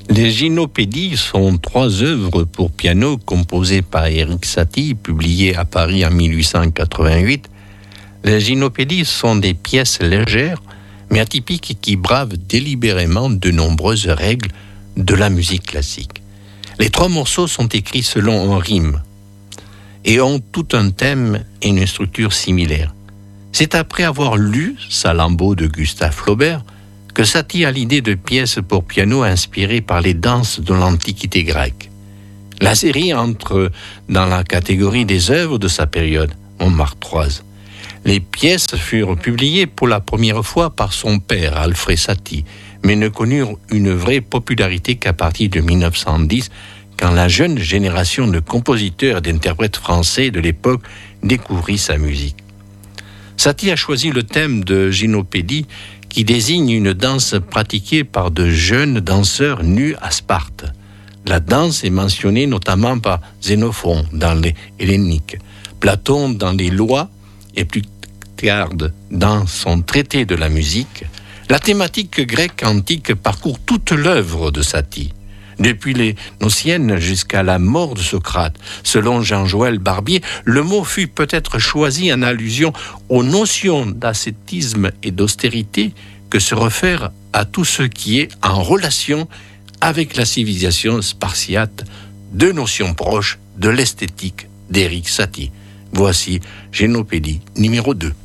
Les gynopédies sont 3 œuvres pour piano composées par Erik Satie, publiées à Paris en 1888. Les gynopédies sont des pièces légères, mais atypiques qui bravent délibérément de nombreuses règles de la musique classique. Les 3 morceaux sont écrits selon un rythme et ont tout un thème et une structure similaire. C'est après avoir lu Salammbô de Gustave Flaubert que Satie a l'idée de pièces pour piano inspirées par les danses de l'Antiquité grecque. La série entre dans la catégorie des œuvres de sa période, montmartroise. Les pièces furent publiées pour la première fois par son père, Alfred Satie, mais ne connurent une vraie popularité qu'à partir de 1910, quand la jeune génération de compositeurs et d'interprètes français de l'époque découvrit sa musique. Satie a choisi le thème de gynopédie qui désigne une danse pratiquée par de jeunes danseurs nus à Sparte. La danse est mentionnée notamment par Xénophon dans les Helléniques, Platon dans les Lois et Plutarque dans son traité de la musique. La thématique grecque antique parcourt toute l'œuvre de Satie, depuis les Nociennes jusqu'à la mort de Socrate. Selon Jean-Joël Barbier, le mot fut peut-être choisi en allusion aux notions d'ascétisme et d'austérité que se réfère à tout ce qui est en relation avec la civilisation spartiate, 2 notions proches de l'esthétique d'Erik Satie. Voici Gynopédie numéro 2.